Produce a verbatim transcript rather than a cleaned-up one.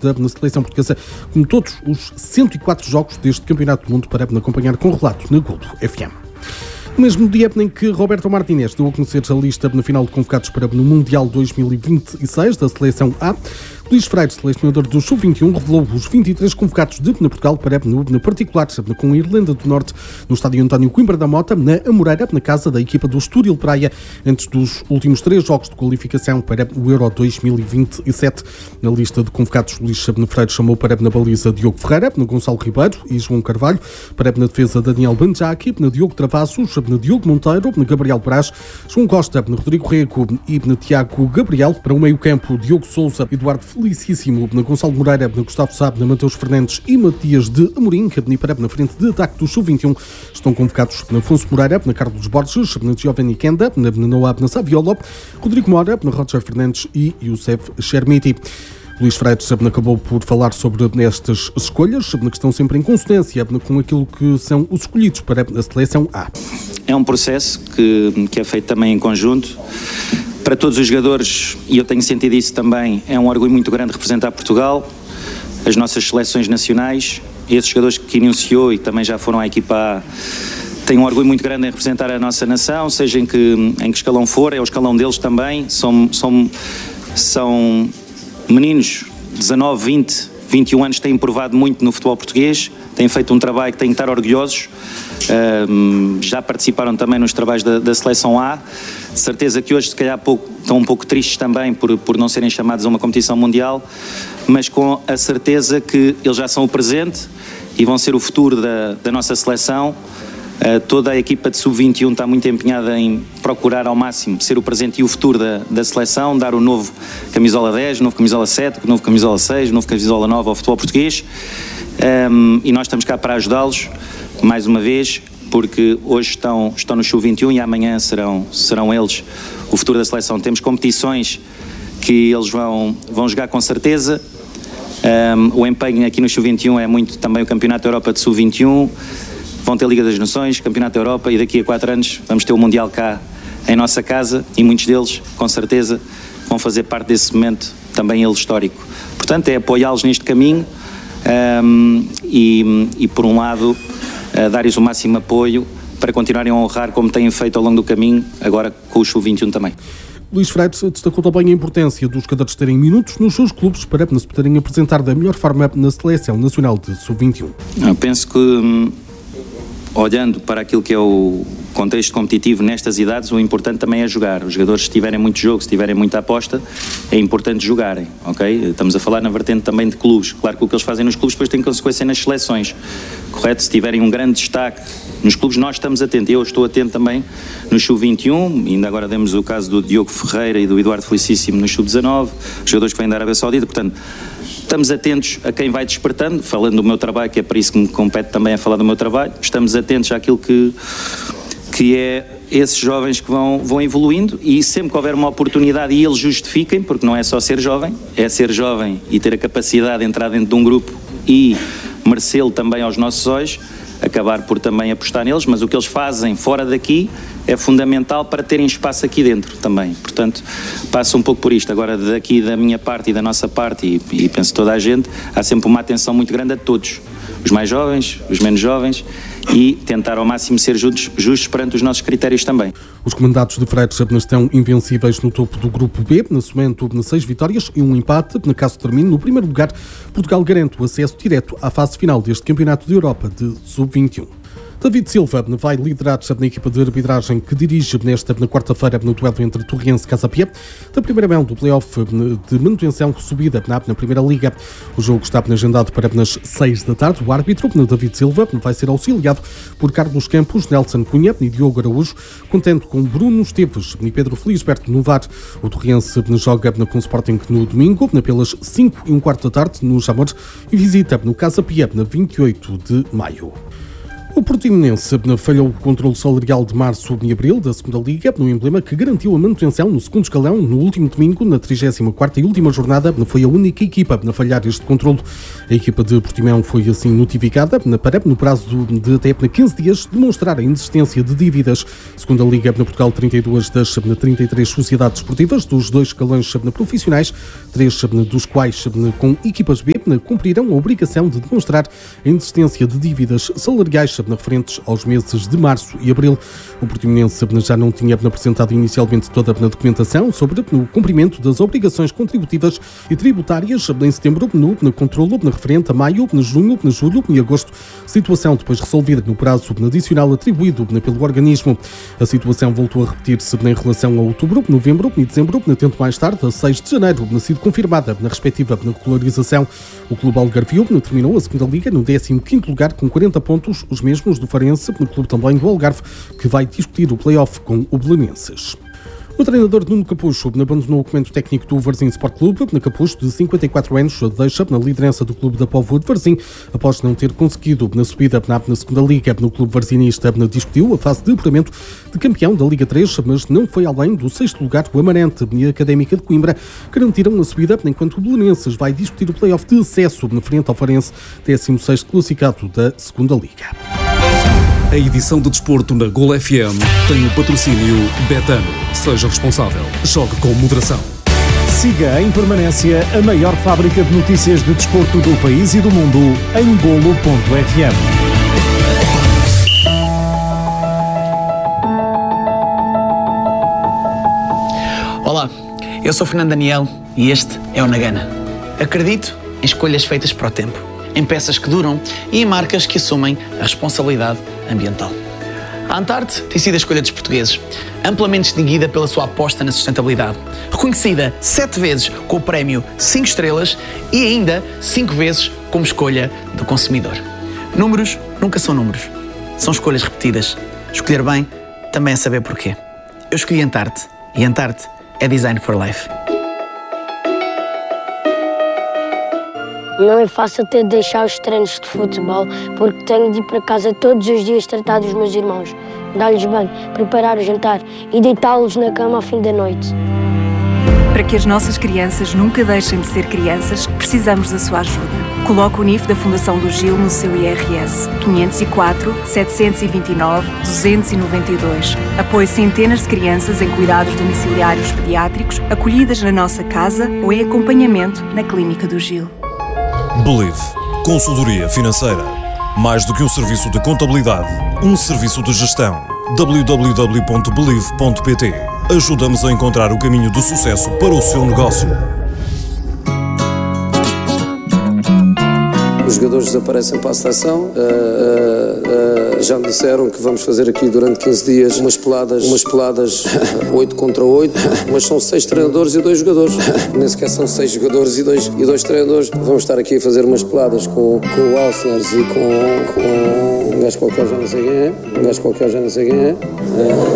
da seleção portuguesa, como todos os cento e quatro jogos deste Campeonato do Mundo, para acompanhar com relato na Golo F M. No mesmo dia em que Roberto Martínez deu a conhecer a lista na final de convocados para o Mundial dois mil e vinte e seis da Seleção A, Luís Freire, selecionador do sub vinte e um, revelou os vinte e três convocados de Portugal para, no particular, com a Irlanda do Norte, no estádio António Coimbra da Mota, na Amoreira, na casa da equipa do Estoril Praia, antes dos últimos três jogos de qualificação para o Euro dois mil e vinte e sete. Na lista de convocados, Luís Freire chamou para na baliza Diogo Ferreira, na Gonçalo Ribeiro e João Carvalho, para na defesa Daniel Banjaki, na Diogo Travassos, na Diogo Monteiro, na Gabriel Braz, João Costa, na Rodrigo Rego e na Tiago Gabriel, para o meio-campo Diogo Sousa, Eduardo Felicíssimo, na Gonçalo Moreira, na Gustavo Sá, na Mateus Fernandes e Matias de Amorim, e para na frente de ataque do sub vinte e um estão convocados na Afonso Moreira, na Carlos Borges, na Giovanni Kenda, na Noab, na Saviola, Rodrigo Mora, na Roger Fernandes e Youssef Chermiti. Luís Freire acabou por falar sobre estas escolhas, que estão sempre em consonância com aquilo que são os escolhidos para a Seleção A. É um processo que, que é feito também em conjunto. Para todos os jogadores, e eu tenho sentido isso também, é um orgulho muito grande representar Portugal, as nossas seleções nacionais. Esses jogadores que iniciou e também já foram à equipa A têm um orgulho muito grande em representar a nossa nação, seja em que, em que escalão for, é o escalão deles também. São, são, são meninos de dezanove, vinte, vinte e um anos que têm provado muito no futebol português, têm feito um trabalho que têm que estar orgulhosos. Um, já participaram também nos trabalhos da, da Seleção A. De certeza que hoje, se calhar, pouco, estão um pouco tristes também por, por não serem chamados a uma competição mundial, mas com a certeza que eles já são o presente e vão ser o futuro da, da nossa seleção. Uh, toda a equipa de sub vinte e um está muito empenhada em procurar ao máximo ser o presente e o futuro da, da seleção, dar o novo camisola dez, o novo camisola sete, o novo camisola seis, o novo camisola nove ao futebol português. Um, e nós estamos cá para ajudá-los, mais uma vez, porque hoje estão, estão no sub vinte e um e amanhã serão, serão eles o futuro da seleção. Temos competições que eles vão, vão jogar com certeza. Um, o empenho aqui no sub vinte e um é muito também o Campeonato da Europa de sub vinte e um. Vão ter Liga das Nações, Campeonato da Europa, e daqui a quatro anos vamos ter o Mundial cá em nossa casa, e muitos deles, com certeza, vão fazer parte desse momento, também ele histórico. Portanto, é apoiá-los neste caminho um, e, e, por um lado, uh, dar-lhes o máximo apoio para continuarem a honrar como têm feito ao longo do caminho, agora com o sub vinte e um também. Luís Freire destacou também a importância dos jogadores terem minutos nos seus clubes para se poderem apresentar da melhor forma na Seleção Nacional de sub vinte e um. Eu penso que, hum, olhando para aquilo que é o contexto competitivo nestas idades, o importante também é jogar. Os jogadores, se tiverem muito jogo, se tiverem muita aposta, é importante jogarem, ok? Estamos a falar na vertente também de clubes. Claro que o que eles fazem nos clubes depois tem consequência nas seleções, correto? Se tiverem um grande destaque nos clubes, nós estamos atentos. Eu estou atento também no sub vinte e um, ainda agora demos o caso do Diogo Ferreira e do Eduardo Felicíssimo no sub dezanove, jogadores que vêm da Arábia Saudita. Portanto, estamos atentos a quem vai despertando, falando do meu trabalho, que é para isso que me compete também a falar do meu trabalho. Estamos atentos àquilo que, que é esses jovens que vão, vão evoluindo, e sempre que houver uma oportunidade e eles justifiquem, porque não é só ser jovem, é ser jovem e ter a capacidade de entrar dentro de um grupo e merecê-lo também aos nossos olhos, acabar por também apostar neles, mas o que eles fazem fora daqui é fundamental para terem espaço aqui dentro também. Portanto, passa um pouco por isto. Agora, daqui da minha parte e da nossa parte, e, e penso toda a gente, há sempre uma atenção muito grande a todos, os mais jovens, os menos jovens, e tentar ao máximo ser justos, justos perante os nossos critérios também. Os comandados de Freire estão invencíveis no topo do grupo B, na somando seis vitórias e um empate. No caso termine no primeiro lugar, Portugal garante o acesso direto à fase final deste Campeonato de Europa de sub vinte e um. David Silva vai liderar na equipa de arbitragem que dirige nesta na quarta-feira no duelo entre Torrense e Casa Pia, da primeira mão do play-off de manutenção subida na, na Primeira Liga. O jogo está agendado para nas seis da tarde. O árbitro, David Silva, vai ser auxiliado por Carlos Campos, Nelson Cunha e Diogo Araújo, contando com Bruno Esteves e Pedro Felisberto no V A R. O Torrense joga com o Sporting no domingo, pelas cinco e um quarto da tarde, no Jamor, e visita no Casa Pia, na vinte e oito de maio. O Portimonense falhou o controle salarial de março e abril da segunda Liga, no emblema que garantiu a manutenção no segundo escalão no último domingo, na trigésima quarta e última jornada. Foi a única equipa a falhar este controle. A equipa de Portimão foi assim notificada para, no prazo de até quinze dias, demonstrar a inexistência de dívidas. Segunda Liga na Portugal, trinta e duas das trinta e três sociedades esportivas dos dois escalões profissionais, três dos quais com equipas B, cumprirão a obrigação de demonstrar a inexistência de dívidas salariais referentes aos meses de março e abril. O Portimonense já não tinha apresentado inicialmente toda a documentação sobre o cumprimento das obrigações contributivas e tributárias em setembro, no, no controlo referente a maio, junho, julho e agosto, situação depois resolvida no prazo adicional atribuído pelo organismo. A situação voltou a repetir-se em relação a outubro, novembro e dezembro, tendo mais tarde, a seis de janeiro, sido confirmada na respectiva regularização. O Clube Algarvio terminou a segunda Liga no décimo quinto lugar com quarenta pontos, os mesmos do Farense, no clube também do Algarve, que vai discutir o play-off com o Belenenses. O treinador Nuno Capucho abandonou o comando técnico do Varzim Sport Clube. Na Capucho, de cinquenta e quatro anos, deixa na liderança do clube da Póvoa de Varzim, após não ter conseguido na subida na segunda Liga. No clube varzinista discutiu a fase de apuramento de campeão da Liga três, mas não foi além do sexto lugar. O Amarante e a Académica de Coimbra garantiram a subida, enquanto o Belenenses vai discutir o play-off de acesso na frente ao Farense, décimo sexto classificado da segunda Liga. A edição de desporto na Gol F M tem o patrocínio Betano. Seja responsável. Jogue com moderação. Siga em permanência a maior fábrica de notícias de desporto do país e do mundo em golo ponto f m. Olá, eu sou Fernando Daniel e este é o Nagana. Acredito em escolhas feitas para o tempo, em peças que duram e em marcas que assumem a responsabilidade ambiental. A Antarte tem sido a escolha dos portugueses, amplamente distinguida pela sua aposta na sustentabilidade, reconhecida sete vezes com o prémio cinco estrelas e ainda cinco vezes como escolha do consumidor. Números nunca são números, são escolhas repetidas. Escolher bem também é saber porquê. Eu escolhi Antarte e Antarte é Design for Life. Não é fácil ter de deixar os treinos de futebol, porque tenho de ir para casa todos os dias tratar dos meus irmãos, dar-lhes banho, preparar o jantar e deitá-los na cama ao fim da noite. Para que as nossas crianças nunca deixem de ser crianças, precisamos da sua ajuda. Coloque o N I F da Fundação do Gil no seu I R S. quinhentos e quatro, setecentos e vinte e nove, duzentos e noventa e dois. Apoie centenas de crianças em cuidados domiciliários pediátricos, acolhidas na nossa casa ou em acompanhamento na Clínica do Gil. Believe. Consultoria financeira. Mais do que um serviço de contabilidade, um serviço de gestão. w w w ponto believe ponto p t. Ajudamos a encontrar o caminho do sucesso para o seu negócio. Os jogadores desaparecem para a seleção. Uh, uh, uh, já me disseram que vamos fazer aqui durante quinze dias umas peladas, umas peladas oito contra oito, mas são seis treinadores e dois jogadores. Nem sequer são seis jogadores e dois, e dois treinadores. Vamos estar aqui a fazer umas peladas com, com o Alcers e com, com um gajo qualquer, já não sei quem é. Um gajo qualquer, já não sei quem é. Uh,